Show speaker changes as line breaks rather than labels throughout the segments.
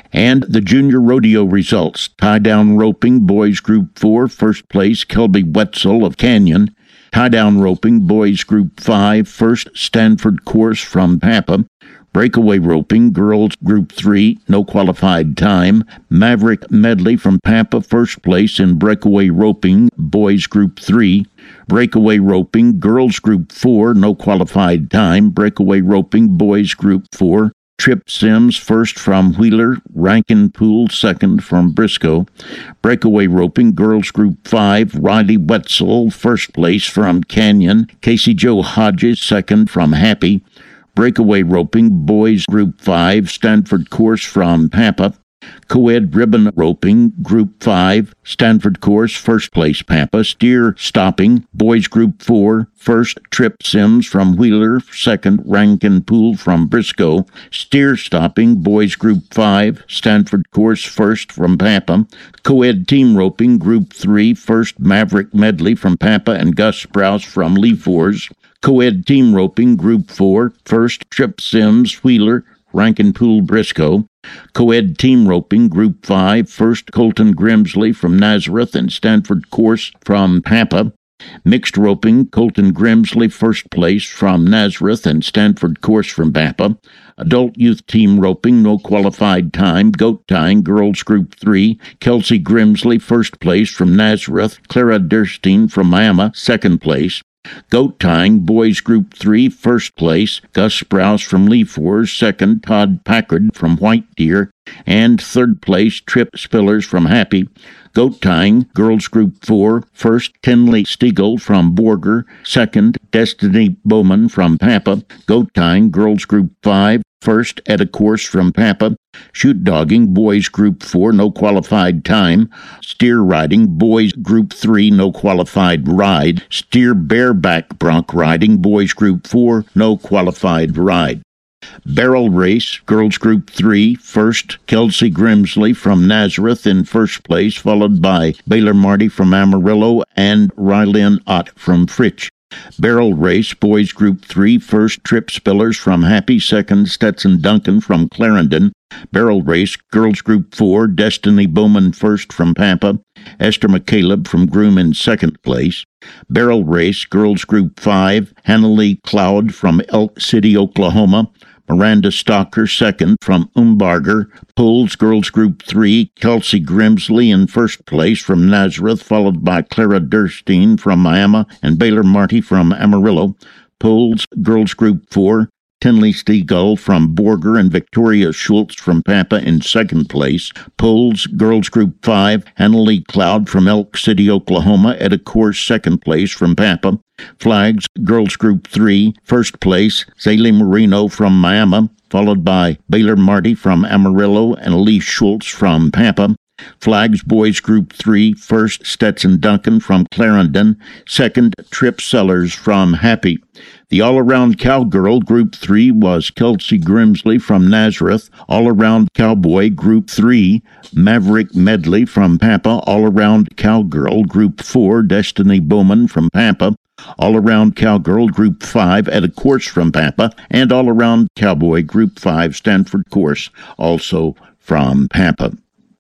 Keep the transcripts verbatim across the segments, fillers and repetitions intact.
And the junior rodeo results. Tie-down roping, boys group four, first place, Kelby Wetzel of Canyon. Tie-down roping, boys group five, first, Stanford Course from Pampa. Breakaway roping, girls group three, no qualified time. Maverick Medley from Pampa, first place in breakaway roping, boys group three. Breakaway roping, girls group four, no qualified time. Breakaway roping, boys group four. Trip Sims, first from Wheeler. Rankin Poole, second from Briscoe. Breakaway roping, girls group five. Riley Wetzel, first place from Canyon. Casey Joe Hodges, second from Happy. Breakaway roping, boys group five. Stanford Course from Pampa. Co-ed ribbon roping, group five. Stanford Course, first place Pampa. Steer stopping, boys group four. First, Trip Sims from Wheeler. Second, Rankin Poole from Briscoe. Steer stopping, boys group five. Stanford Course, first from Pampa. Co-ed team roping, group three. First, Maverick Medley from Pampa and Gus Sprouse from Lee Fours. Co-ed team roping, group four. First, Trip Sims, Wheeler. Rankin Poole, Briscoe. Co-ed team roping, group five. First, Colton Grimsley from Nazareth and Stanford Course from Pampa. Mixed roping, Colton Grimsley, first place from Nazareth and Stanford Course from Pampa. Adult youth team roping, no qualified time. Goat tying, girls group three. Kelsey Grimsley, first place from Nazareth. Clara Durstein from Miami, second place. Goat tying, boys group three, first place. Gus Sprouse from Lee Fours, second. Todd Packard from White Deer, and third place, Trip Spillers from Happy. Goat tying, girls group four, first, Tinley Stiegel from Borger, second, Destiny Bowman from Pampa. Goat tying, girls group five, first, Etta Course from Pampa. Shoot dogging, boys group four, no qualified time. Steer riding, boys group three, no qualified ride. Steer bareback bronc riding, boys group four, no qualified ride. Barrel race, girls group three, first, Kelsey Grimsley from Nazareth in first place, followed by Baylor Marty from Amarillo and Rylin Ott from Fritch. Barrel race, boys group three, first, Trip Spillers from Happy, second, Stetson Duncan from Clarendon. Barrel race, girls group four, Destiny Bowman first from Pampa. Esther McCaleb from Groom in second place. Barrel race, girls group five, Hannah Lee Cloud from Elk City, Oklahoma. Miranda Stalker, second, from Umbarger. Pulls, girls group three, Kelsey Grimsley in first place from Nazareth, followed by Clara Durstein from Miami and Baylor Marty from Amarillo. Pulls, girls group four, Tinley Stiegel from Borger and Victoria Schultz from Pampa in second place. Pulls, girls group five, Hannah Lee Cloud from Elk City, Oklahoma, at a course second place from Pampa. Flags, girls group three, first place, Zaylee Marino from Miami, followed by Baylor Marty from Amarillo and Elise Schultz from Pampa. Flags, boys group three, first, Stetson Duncan from Clarendon, second, Trip Sellers from Happy. The all-around cowgirl, group three, was Kelsey Grimsley from Nazareth. All-around cowboy, group three, Maverick Medley from Pampa. All-around cowgirl, group four, Destiny Bowman from Pampa. All-around cowgirl, group five, at a course from Pampa. And all-around cowboy, group five, Stanford Course, also from Pampa.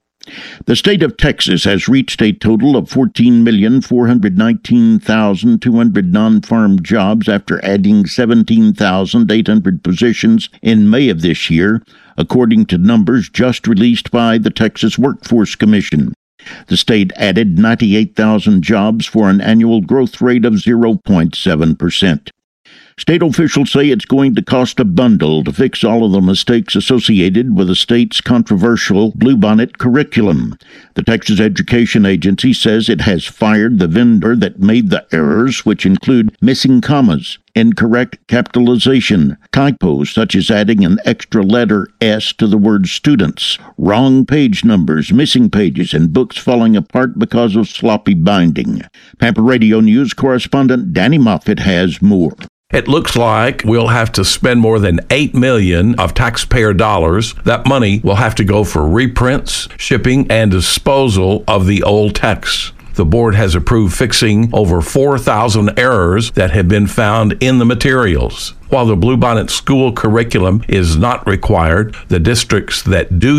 The state of Texas has reached a total of fourteen million four hundred nineteen thousand two hundred non-farm jobs after adding seventeen thousand eight hundred positions in May of this year, according to numbers just released by the Texas Workforce Commission. The state added ninety-eight thousand jobs for an annual growth rate of zero point seven percent. State officials say it's going to cost a bundle to fix all of the mistakes associated with the state's controversial Bluebonnet curriculum. The Texas Education Agency says it has fired the vendor that made the errors, which include missing commas, incorrect capitalization, typos such as adding an extra letter S to the word students, wrong page numbers, missing pages, and books falling apart because of sloppy binding. Pampa Radio News correspondent Danny Moffett has more.
It looks like we'll have to spend more than eight million dollars of taxpayer dollars. That money will have to go for reprints, shipping, and disposal of the old texts. The board has approved fixing over four thousand errors that have been found in the materials. While the Bluebonnet school curriculum is not required, the districts that do